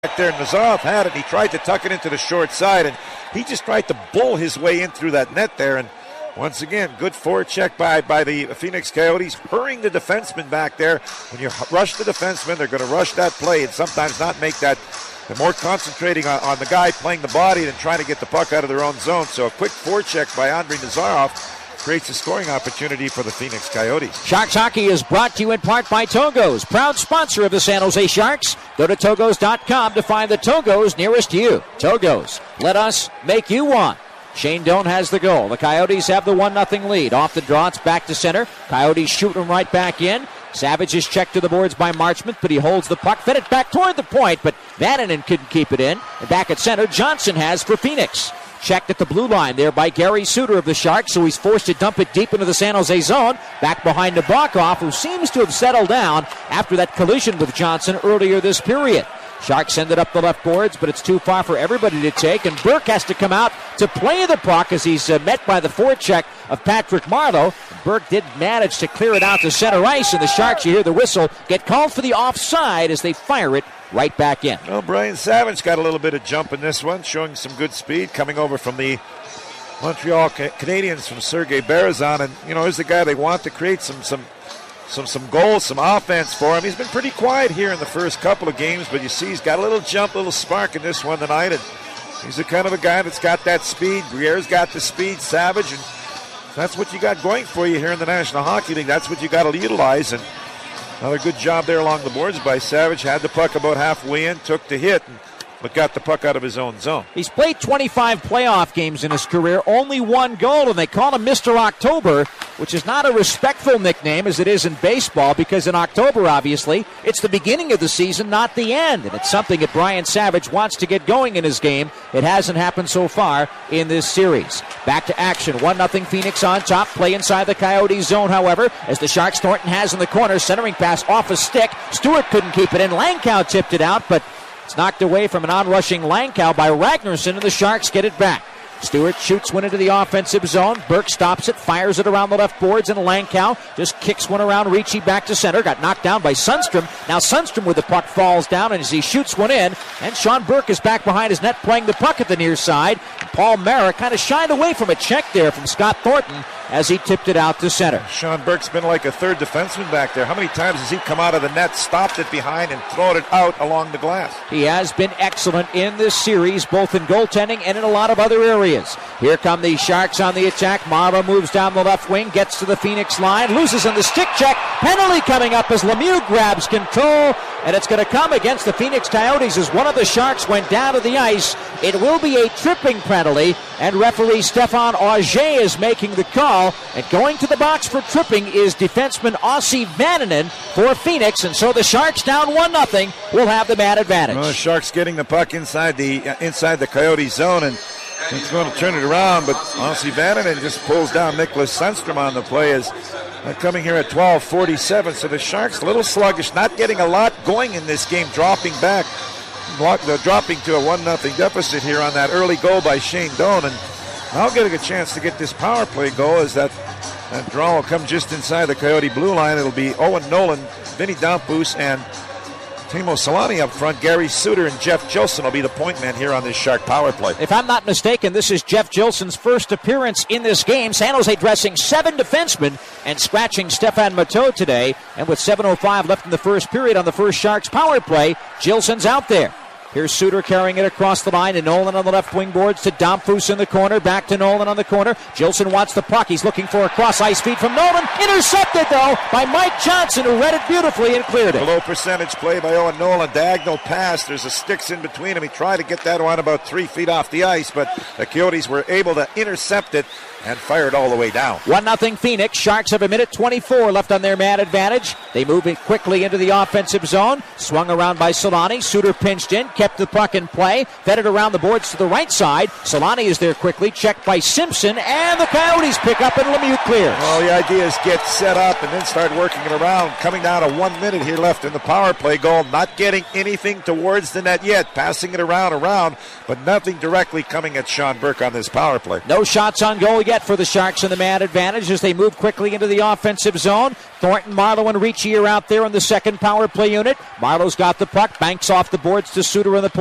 back there. Nazarov had it. He tried to tuck it into the short side, and he just tried to bull his way in through that net there. And once again, good forecheck by the Phoenix Coyotes, hurrying the defenseman back there. When you rush the defenseman, they're going to rush that play and sometimes not make that. They're more concentrating on the guy playing the body than trying to get the puck out of their own zone. So a quick forecheck by Andrei Nazarov creates a scoring opportunity for the Phoenix Coyotes. Sharks Hockey is brought to you in part by Togo's, proud sponsor of the San Jose Sharks. Go to Togos.com to find the Togo's nearest you. Togo's, let us make you one. Shane Doan has the goal. The Coyotes have the 1-0 lead. Off the draw, it's back to center. Coyotes shoot him right back in. Savage is checked to the boards by Marchment, but he holds the puck, fed it back toward the point, but Vananen couldn't keep it in. And back at center, Johnson has for Phoenix. Checked at the blue line there by Gary Suter of the Sharks, so he's forced to dump it deep into the San Jose zone. Back behind Nabokov, who seems to have settled down after that collision with Johnson earlier this period. Sharks send it up the left boards, but it's too far for everybody to take, and Burke has to come out to play the puck as he's met by the forecheck of Patrick Marleau. Burke did manage to clear it out to center ice, and the Sharks, you hear the whistle, get called for the offside as they fire it right back in. Well, Brian Savage got a little bit of jump in this one, showing some good speed coming over from the Montreal Canadiens from Sergei Berezan. And, here's the guy they want to create some goals, some offense for him. He's been pretty quiet here in the first couple of games, but you see he's got a little jump, a little spark in this one tonight. And he's the kind of a guy that's got that speed. Briere's got the speed, Savage, and that's what you got going for you here in the National Hockey League. That's what you got to utilize. And another good job there along the boards by Savage. Had the puck about halfway in, took the hit, but got the puck out of his own zone. He's played 25 playoff games in his career, only one goal, and they call him Mr. October, which is not a respectful nickname as it is in baseball, because in October, obviously, it's the beginning of the season, not the end, and it's something that Brian Savage wants to get going in his game. It hasn't happened so far in this series. Back to action, 1-0 Phoenix on top, play inside the Coyotes zone, however, as the Sharks, Thornton has in the corner, centering pass off a stick. Stewart couldn't keep it in. Langkow tipped it out, but it's knocked away from an onrushing Langkow by Ragnarsson, and the Sharks get it back. Stewart shoots one into the offensive zone. Burke stops it, fires it around the left boards, and Langkow just kicks one around Ricci back to center. Got knocked down by Sundstrom. Now Sundstrom with the puck falls down, and as he shoots one in, and Sean Burke is back behind his net playing the puck at the near side. And Paul Mara kind of shied away from a check there from Scott Thornton as he tipped it out to center. Sean Burke's been like a third defenseman back there. How many times has he come out of the net, stopped it behind, and thrown it out along the glass? He has been excellent in this series, both in goaltending and in a lot of other areas. Here come the Sharks on the attack. Marleau moves down the left wing, gets to the Phoenix line, loses in the stick check. Penalty coming up as Lemieux grabs control, and it's going to come against the Phoenix Coyotes as one of the Sharks went down to the ice. It will be a tripping penalty, and referee Stefan Auger is making the call. And going to the box for tripping is defenseman Ossi Vananen for Phoenix, and so the Sharks down 1-0 will have the man advantage. Well, the Sharks getting the puck inside the Coyote zone, and it's going to turn it around, but Ossi Vananen just pulls down Nicholas Sundstrom on the play as coming here at 12:47. So the Sharks a little sluggish, not getting a lot going in this game, dropping back. They're dropping to a 1-0 deficit here on that early goal by Shane Doan, and now getting a chance to get this power play goal as that draw will come just inside the Coyote blue line. It'll be Owen Nolan, Vinny Dampus, and Timo Solani up front. Gary Suter and Jeff Gilson will be the point man here on this Shark power play. If I'm not mistaken, this is Jeff Gilson's first appearance in this game. San Jose dressing 7 defensemen and scratching Stefan Matteau today. And with 7:05 left in the first period on the first Sharks power play, Gilson's out there. Here's Suter carrying it across the line, and Nolan on the left wing boards to Dampus in the corner. Back to Nolan on the corner. Gilson wants the puck. He's looking for a cross-ice feed from Nolan. Intercepted, though, by Mike Johnson, who read it beautifully and cleared it. Low percentage play by Owen Nolan. Diagonal pass. There's a sticks in between him. He tried to get that one about 3 feet off the ice, but the Coyotes were able to intercept it and fire it all the way down. 1-0 Phoenix. Sharks have 1:24 left on their man advantage. They move it quickly into the offensive zone. Swung around by Solani. Suter pinched in, kept the puck in play, fed it around the boards to the right side. Solani is there quickly, checked by Simpson, and the Coyotes pick up and Lemieux clears. Well, the idea is get set up and then start working it around. Coming down to 1 minute here left in the power play goal. Not getting anything towards the net yet. Passing it around, but nothing directly coming at Sean Burke on this power play. No shots on goal yet for the Sharks in the man advantage as they move quickly into the offensive zone. Thornton, Marleau, and Ricci are out there in the second power play unit. Marlowe's got the puck, banks off the boards to Suter Husker in the